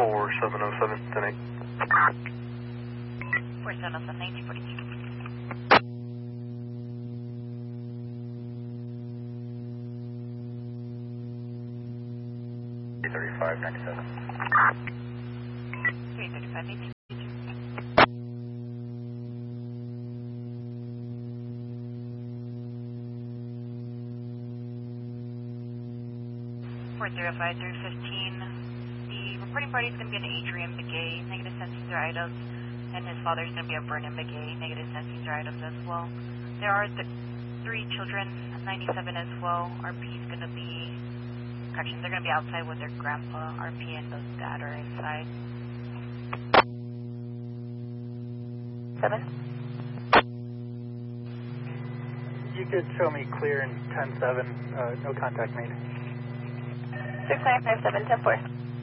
4707, 10-8. 4707, 1942. 33597. 335, 405, 315. The reporting party is going to be an Adrian Begay, negative sensing their items, and his father is going to be a Vernon Begay, negative sensing their items as well. There are 3 children, 97 as well. RP is going to be, correction, they're going to be outside with their grandpa. RP and the dad are inside. 7. You could show me clear in 10-7, no contact made. 6957, 10-4.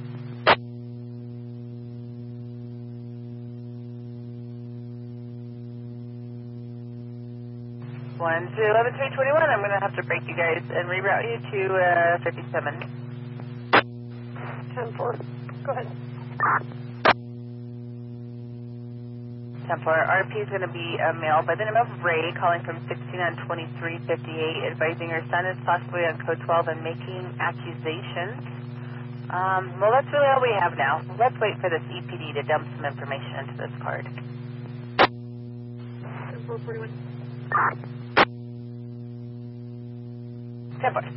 1-11-321, I'm going to have to break you guys and reroute you to 57. 10-4, go ahead. 10-4, RP is going to be a male by the name of Ray, calling from 16 on 2358, advising her son is possibly on code 12 and making accusations. Well, that's really all we have now. Let's wait for this EPD to dump some information into this card. 10-4, 10-4.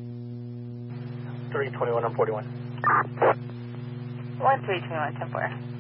321 on 41. 1321, 10-4.